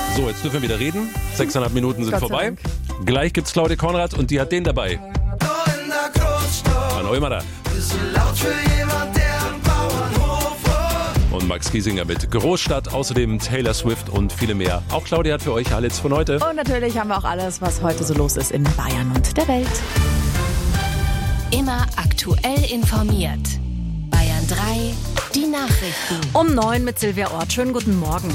So, jetzt dürfen wir wieder reden. 6,5 Minuten sind vorbei. Gleich gibt's Claudia Konrad und die hat den dabei. Hanno Immerer. Und Max Giesinger mit Großstadt, außerdem Taylor Swift und viele mehr. Auch Claudia hat für euch alles von heute. Und natürlich haben wir auch alles, was heute so los ist in Bayern und der Welt. Immer aktuell informiert. Bayern 3, die Nachrichten. Um 9 mit Silvia Ort. Schönen guten Morgen.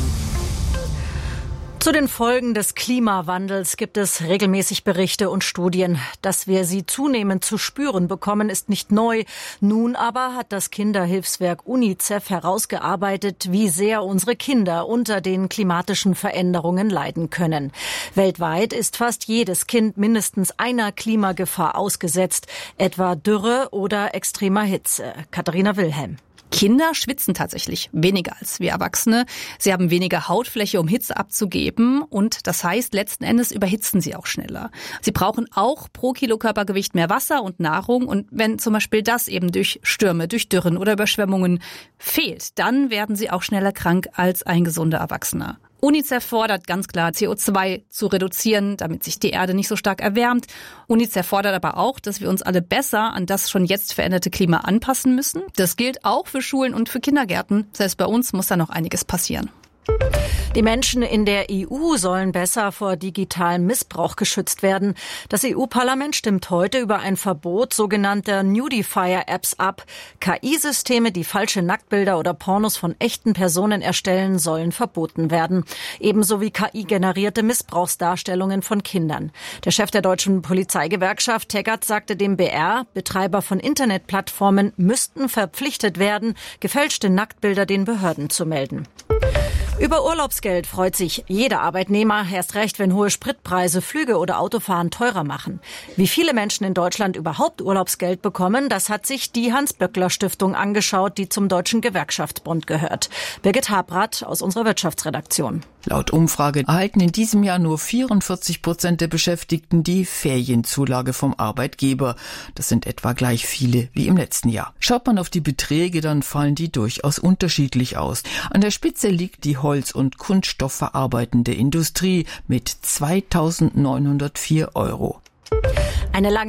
Zu den Folgen des Klimawandels gibt es regelmäßig Berichte und Studien. Dass wir sie zunehmend zu spüren bekommen, ist nicht neu. Nun aber hat das Kinderhilfswerk UNICEF herausgearbeitet, wie sehr unsere Kinder unter den klimatischen Veränderungen leiden können. Weltweit ist fast jedes Kind mindestens einer Klimagefahr ausgesetzt, etwa Dürre oder extremer Hitze. Katharina Wilhelm. Kinder schwitzen tatsächlich weniger als wir Erwachsene. Sie haben weniger Hautfläche, um Hitze abzugeben. Und das heißt, letzten Endes überhitzen sie auch schneller. Sie brauchen auch pro Kilo Körpergewicht mehr Wasser und Nahrung. Und wenn zum Beispiel das eben durch Stürme, durch Dürren oder Überschwemmungen fehlt, dann werden sie auch schneller krank als ein gesunder Erwachsener. UNICEF fordert ganz klar, CO2 zu reduzieren, damit sich die Erde nicht so stark erwärmt. UNICEF fordert aber auch, dass wir uns alle besser an das schon jetzt veränderte Klima anpassen müssen. Das gilt auch für Schulen und für Kindergärten. Selbst bei uns muss da noch einiges passieren. Die Menschen in der EU sollen besser vor digitalem Missbrauch geschützt werden. Das EU-Parlament stimmt heute über ein Verbot sogenannter Nudifier-Apps ab. KI-Systeme, die falsche Nacktbilder oder Pornos von echten Personen erstellen, sollen verboten werden. Ebenso wie KI-generierte Missbrauchsdarstellungen von Kindern. Der Chef der deutschen Polizeigewerkschaft, Teggert, sagte dem BR, Betreiber von Internetplattformen müssten verpflichtet werden, gefälschte Nacktbilder den Behörden zu melden. Über Urlaubsgeld freut sich jeder Arbeitnehmer, erst recht, wenn hohe Spritpreise Flüge oder Autofahren teurer machen. Wie viele Menschen in Deutschland überhaupt Urlaubsgeld bekommen, das hat sich die Hans-Böckler-Stiftung angeschaut, die zum Deutschen Gewerkschaftsbund gehört. Birgit Habrath aus unserer Wirtschaftsredaktion. Laut Umfrage erhalten in diesem Jahr nur 44% der Beschäftigten die Ferienzulage vom Arbeitgeber. Das sind etwa gleich viele wie im letzten Jahr. Schaut man auf die Beträge, dann fallen die durchaus unterschiedlich aus. An der Spitze liegt die Holz- und kunststoffverarbeitende Industrie mit 2.904 €. Eine lange